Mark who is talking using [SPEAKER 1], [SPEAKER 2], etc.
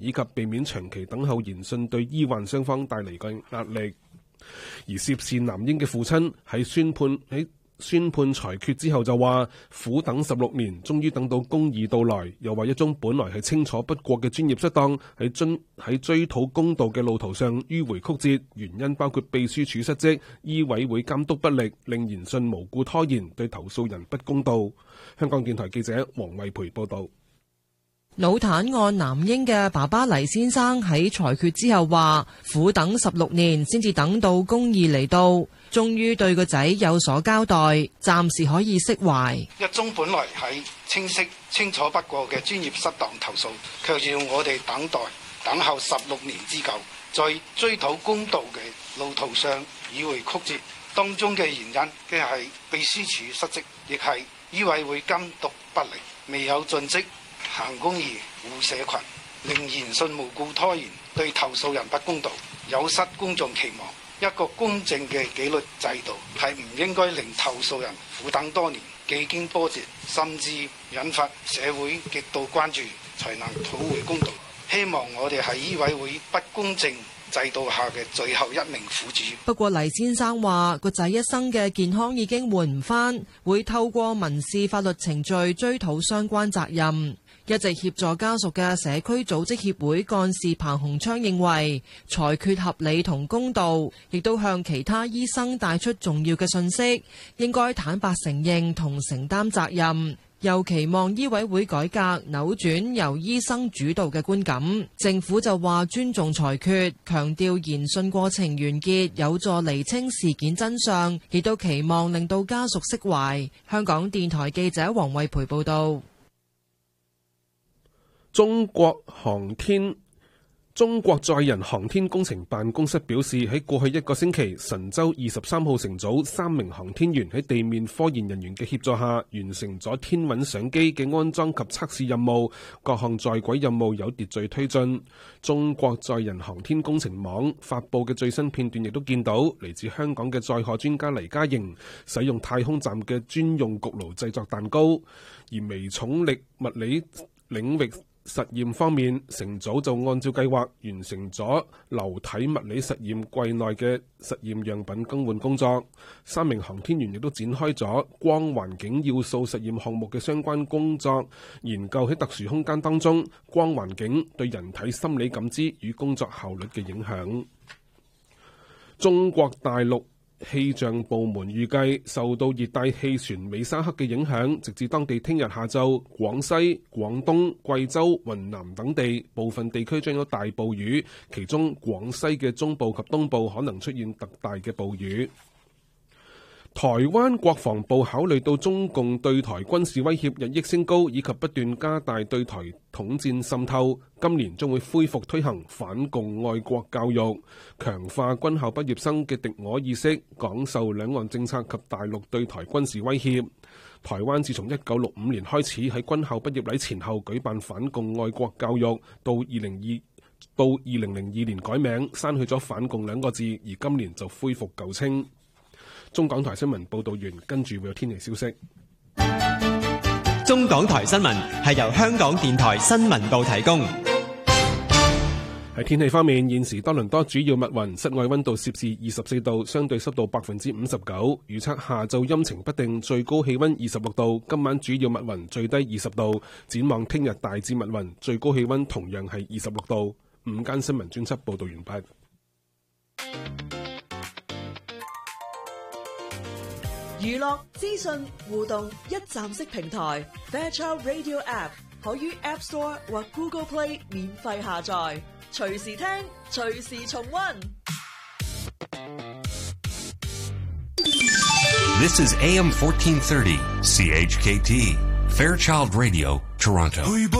[SPEAKER 1] 以及避免長期等候研訊對醫患雙方帶嚟嘅壓力。而涉事男嬰嘅父親喺宣判裁決之後就話，苦等16年，終於等到公義到來。又話一宗本來係清楚不過嘅專業失當，喺追討公道嘅路途上迂迴曲折，原因包括秘書處失職、醫委會監督不力，令研訊無故拖延，對投訴人不公道。香港電台記者黃慧培報道。
[SPEAKER 2] 腦癱案男嬰嘅爸爸黎先生喺裁決之後話，苦等16年先至等到公義嚟到，終於對個仔有所交代，暫時可以釋懷。
[SPEAKER 3] 一宗本來係清楚不過嘅專業失當投訴，卻要我哋等候16年之久，在追討公道嘅路途上迂迴曲折，當中嘅原因既係秘書處失職，亦係醫委會監督不力，未有盡職行公義護社群，令研訊無故拖延，對投訴人不公道，有失公眾期望。一個公正嘅紀律制度係唔應該令投訴人苦等多年，幾經波折，甚至引發社會極度關注，才能討回公道。希望我哋係醫委會不公正制度下嘅最後一名苦主。
[SPEAKER 2] 不過黎先生話，個仔一生嘅健康已經換唔返，會透過民事法律程序追討相關責任。一直協助家屬嘅社區組織協會幹事彭鴻昌認為裁決合理同公道，亦都向其他醫生帶出重要嘅信息，應該坦白承認同承擔責任。又期望醫委會改革，扭轉由醫生主導嘅觀感。政府就話尊重裁決，強調研訊過程完結有助釐清事件真相，亦都期望令到家屬釋懷。香港電台記者黃慧培報道。
[SPEAKER 1] 中國載人航天工程辦公室表示，喺過去1個星期，神舟23號乘組3名航天員喺地面科研人員嘅協助下，完成咗天穩相機嘅安裝及測試任務，各項在軌任務有秩序推進。中國載人航天工程網發布嘅最新片段亦都見到，嚟自香港嘅載荷專家黎嘉瑩使用太空站嘅專用焗爐製作蛋糕，而微重力物理領域實驗方面，乘組就按照計劃完成咗流體物理實驗櫃內嘅實驗樣品更換工作。3名航天員亦都展開咗光環境要素實驗項目嘅相關工作，研究喺特殊空間當中光環境對人體心理感知與工作效率嘅影響。中國大陸氣象部門預計，受到熱帶氣旋美沙克嘅影響，直至當地聽日下晝，廣西、廣東、貴州、雲南等地部分地區將有大暴雨，其中廣西嘅中部及東部可能出現特大嘅暴雨。台灣國防部考慮到中共對台軍事威脅日益升高，以及不斷加大對台統戰滲透，今年將會恢復推行反共愛國教育，強化軍校畢業生嘅敵我意識，講授兩岸政策及大陸對台軍事威脅。台灣自從1965年開始喺軍校畢業禮前後舉辦反共愛國教育，到2002年改名，刪去咗反共2個字，而今年就恢復舊稱。中港台新聞報道完，跟住會有天氣消息。
[SPEAKER 4] 中港台新聞係由香港電台新聞部提供。
[SPEAKER 1] 喺天氣方面，現時多倫多主要密雲，室外溫度攝氏24度，相對濕度59%。預測下晝陰晴不定，最高氣溫26度。今晚主要密雲，最低20度。展望聽日大致密雲，最高氣溫同樣係26度。午間新聞專輯報道完畢。
[SPEAKER 5] 娛樂資訊互動一站式平台 Fairchild Radio App 可於 App Store 或 Google Play 免費下載，隨時聽，隨時重溫。
[SPEAKER 6] This is AM 1430 CHKT Fairchild Radio Toronto。